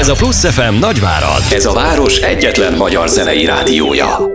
Ez a Plusz FM Nagyvárad. Ez a város egyetlen magyar zenei rádiója.